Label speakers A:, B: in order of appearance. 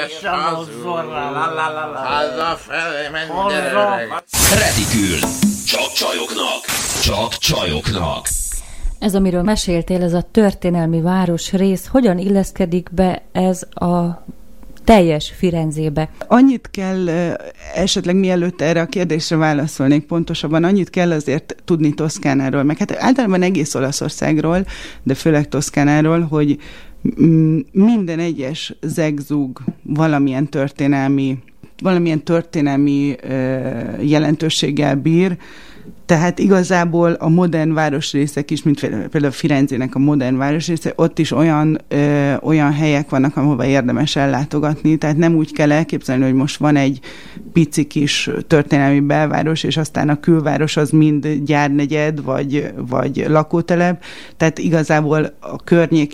A: Teljesen hozzon rá.
B: Hazafelé menj, gyerek.
C: Retikül. Csak csajoknak. Csak csajoknak.
D: Ez, amiről meséltél, ez a történelmi városrész, hogyan illeszkedik be ez a teljes Firenzébe?
E: Annyit kell, esetleg mielőtt erre a kérdésre válaszolnék pontosabban, annyit kell azért tudni Toszkánáról, meg hát általában egész Olaszországról, de főleg Toszkánáról, hogy minden egyes zegzug valamilyen történelmi jelentőséggel bír. Tehát igazából a modern városrészek is, mint például Firenzének a modern városrésze, ott is olyan helyek vannak, ahova érdemes ellátogatni. Tehát nem úgy kell elképzelni, hogy most van egy pici kis történelmi belváros, és aztán a külváros az mind gyárnegyed, vagy lakótelep. Tehát igazából a környék